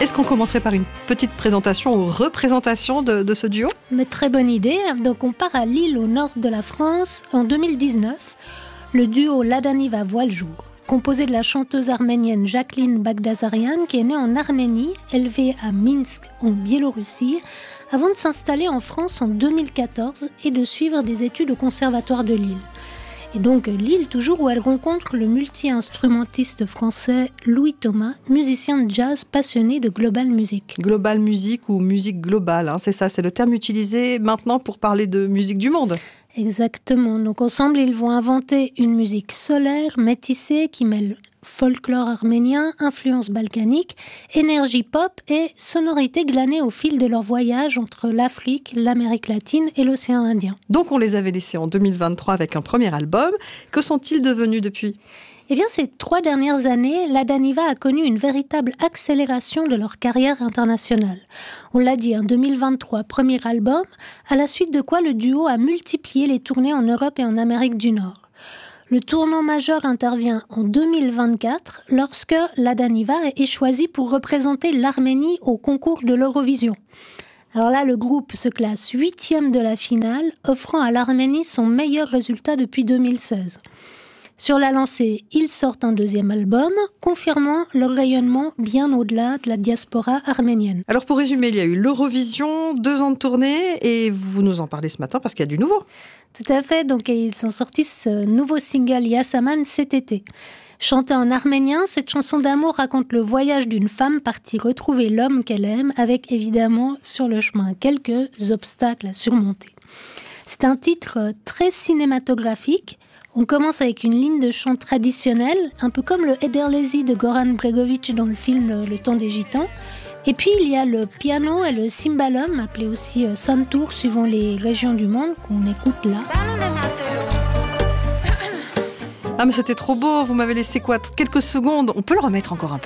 Est-ce qu'on commencerait par une petite présentation ou représentation de ce duo ? Mais très bonne idée. Donc on part à Lille, au nord de la France, en 2019. Le duo Ladaniva voit le jour. Composé de la chanteuse arménienne Jacqueline Bagdasaryan, qui est née en Arménie, élevée à Minsk, en Biélorussie, avant de s'installer en France en 2014 et de suivre des études au Conservatoire de Lille. Et donc Lille, toujours, où elle rencontre le multi-instrumentiste français Louis Thomas, musicien de jazz passionné de global music. Global music ou musique globale, c'est ça, c'est le terme utilisé maintenant pour parler de musique du monde. Exactement. Donc ensemble, ils vont inventer une musique solaire, métissée, qui mêle folklore arménien, influence balkanique, énergie pop et sonorité glanée au fil de leur voyage entre l'Afrique, l'Amérique latine et l'océan Indien. Donc on les avait laissés en 2023 avec un premier album. Que sont-ils devenus depuis ? Eh bien, ces 3 dernières années, Ladaniva a connu une véritable accélération de leur carrière internationale. On l'a dit, en 2023, premier album, à la suite de quoi le duo a multiplié les tournées en Europe et en Amérique du Nord. Le tournant majeur intervient en 2024, lorsque Ladaniva est choisi pour représenter l'Arménie au concours de l'Eurovision. Alors là, le groupe se classe 8e de la finale, offrant à l'Arménie son meilleur résultat depuis 2016. Sur la lancée, ils sortent un 2e album, confirmant leur rayonnement bien au-delà de la diaspora arménienne. Alors pour résumer, il y a eu l'Eurovision, 2 ans de tournée, et vous nous en parlez ce matin parce qu'il y a du nouveau. Tout à fait, donc ils ont sorti ce nouveau single Yasaman cet été. Chantée en arménien, cette chanson d'amour raconte le voyage d'une femme partie retrouver l'homme qu'elle aime, avec évidemment sur le chemin quelques obstacles à surmonter. C'est un titre très cinématographique. On commence avec une ligne de chant traditionnelle, un peu comme le Ederlezi de Goran Bregović dans le film Le Temps des Gitans. Et puis il y a le piano et le cymbalum, appelé aussi santur suivant les régions du monde, qu'on écoute là. Ah mais c'était trop beau, vous m'avez laissé quoi ? Quelques secondes, on peut le remettre encore un peu ?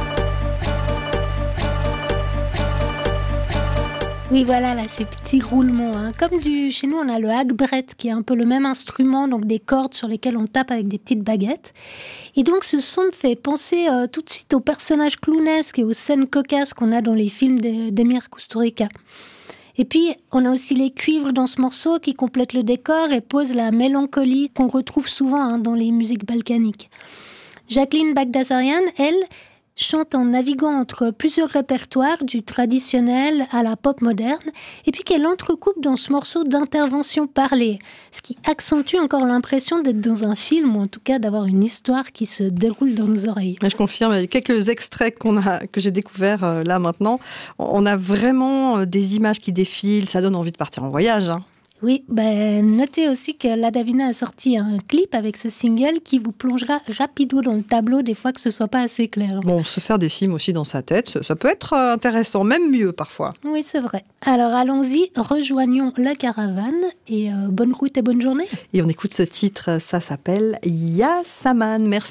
Oui, voilà, là, ces petits roulements. Comme chez nous, on a le hagbret, qui est un peu le même instrument, donc des cordes sur lesquelles on tape avec des petites baguettes. Et donc, ce son me fait penser tout de suite aux personnages clownesques et aux scènes cocasses qu'on a dans les films d'Emir Kusturica. Et puis, on a aussi les cuivres dans ce morceau qui complètent le décor et posent la mélancolie qu'on retrouve souvent dans les musiques balkaniques. Jacqueline Bagdasaryan, elle, chante en naviguant entre plusieurs répertoires, du traditionnel à la pop moderne, et puis qu'elle entrecoupe dans ce morceau d'intervention parlée, ce qui accentue encore l'impression d'être dans un film, ou en tout cas d'avoir une histoire qui se déroule dans nos oreilles. Je confirme, il y a quelques extraits que j'ai découverts là maintenant. On a vraiment des images qui défilent, ça donne envie de partir en voyage. Oui, notez aussi que Ladaniva a sorti un clip avec ce single qui vous plongera rapido dans le tableau des fois que ce soit pas assez clair. Bon, se faire des films aussi dans sa tête, ça peut être intéressant, même mieux parfois. Oui, c'est vrai. Alors allons-y, rejoignons la caravane et bonne route et bonne journée. Et on écoute ce titre, ça s'appelle Yasaman. Merci.